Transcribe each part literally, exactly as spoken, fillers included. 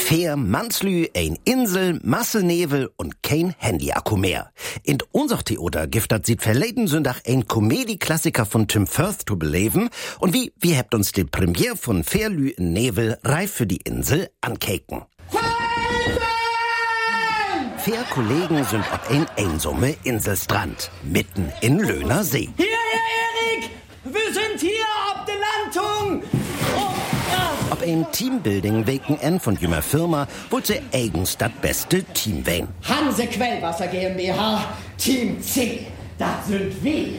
Vier Manslü, ein Insel, Masselnevel und kein Handy-Akku mehr. In unser Theater giftet sieht verleden Sonntag ein Komödie-Klassiker von Tim Firth zu beleben. Und wie, wie habt uns die Premiere von Fairlü in Nevel reif für die Insel ankeken. Vier Kollegen sind auf ein einsame Inselstrand, mitten in Löhner See. Hier, Herr Erik! Wir sind hier auf der Landung! Ob ein Teambuilding-Weken von jünger Firma wollte sie eigens das beste Team wählen. Hanse Quellwasser GmbH, Team C, das sind wir.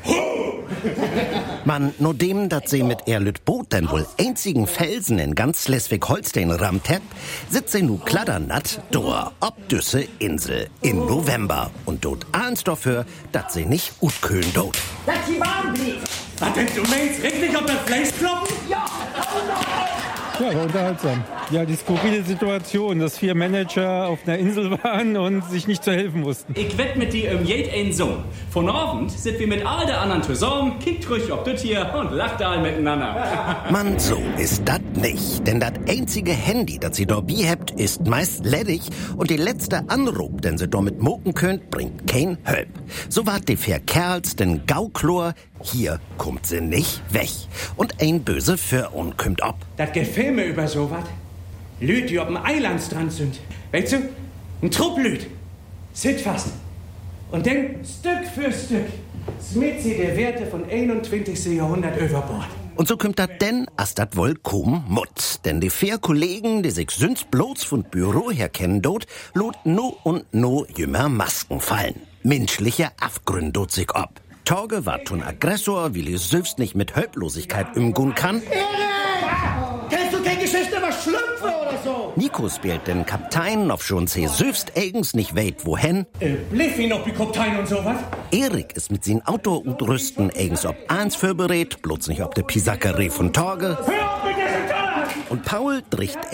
Man, nur dem, dass sie mit Erlüt Boot dann wohl einzigen Felsen in ganz Schleswig-Holstein rammt hat, sitzt sie nu kladdernatt door ob düsse Insel in November und dort ahnst dafür, dass sie nicht utkühlen dort. Dass die warm blieb. Was denn, du meinst richtig auf das Fleisch kloppen? Ja, Ja, war unterhaltsam. Ja, die skurrile Situation, dass vier Manager auf einer Insel waren und sich nicht zu helfen wussten. Ich wett mit dir im Jed ein Song. Von Abend sind wir mit all der anderen zusammen, kickt ruhig ob das hier und lacht all miteinander. Man, so ist das nicht. Denn das einzige Handy, das sie dabei habt, ist meist ledig und die letzte Anruf, den sie damit moken könnt, bringt kein Hölp. So wart die vier Kerls den Gauklor, hier kommt sie nicht weg. Und ein böse Föhrun kommt ab. Das gefällt mir über sowas. Lüd, die auf dem Eilandstrand sind. Weißt du, ein Trupp Lüd. Sit fast. Und dann Stück für Stück smiet sie die Werte von einundzwanzigsten Jahrhundert über Bord. Und so kommt dat denn, as dat wohl kommen mut. Denn die vier Kollegen, die sich sünd's bloß von Büro her kennen dort, lot no und no jümmer Masken fallen. Menschliche Afgründe dort sich ab. Torge war tun Aggressor, weil er selbst nicht mit Hölplosigkeit umgehen kann. Erik! Kennst du keine Geschichte über Schlümpfe oder so? Nico spielt den Kaptein, auf schon sie selbst eigens nicht weit wohin. Äh, bliff ihn auf die Kaptein und sowas? Erik ist mit seinem Auto und Rüsten eigens ob eins vorberät, bloß nicht ob der Pisackerei von Torge. Hör auf mit diesem Donner! Und Paul dricht